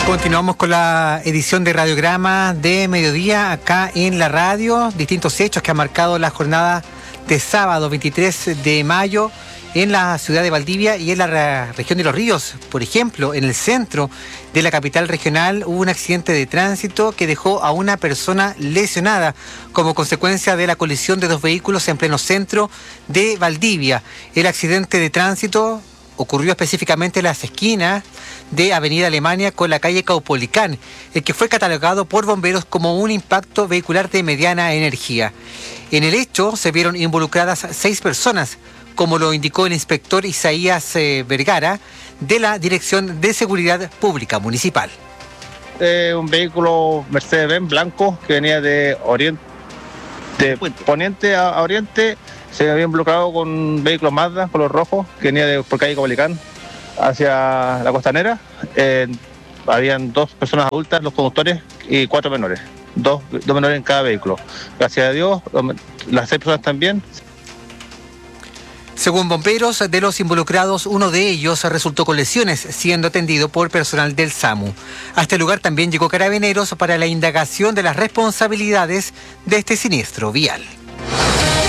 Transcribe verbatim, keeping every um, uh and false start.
Continuamos con la edición de Radiograma de Mediodía acá en la radio. Distintos hechos que han marcado la jornada de sábado veintitrés de mayo en la ciudad de Valdivia y en la región de Los Ríos. Por ejemplo, en el centro de la capital regional hubo un accidente de tránsito que dejó a una persona lesionada como consecuencia de la colisión de dos vehículos en pleno centro de Valdivia. El accidente de tránsito ocurrió específicamente en las esquinas de Avenida Alemania con la calle Caupolicán, el que fue catalogado por bomberos como un impacto vehicular de mediana energía. En el hecho se vieron involucradas seis personas, como lo indicó el inspector Isaías eh, Vergara, de la Dirección de Seguridad Pública Municipal. Eh, un vehículo Mercedes-Benz blanco que venía de oriente, de poniente a, a oriente. Se había involucrado con un vehículo Mazda color rojo que venía de, por calle Caupolicán hacia la costanera. Eh, habían dos personas adultas, los conductores, y cuatro menores. Dos, dos menores en cada vehículo. Gracias a Dios, las seis personas también. Según bomberos, de los involucrados, uno de ellos resultó con lesiones, siendo atendido por personal del SAMU. A este lugar también llegó Carabineros para la indagación de las responsabilidades de este siniestro vial.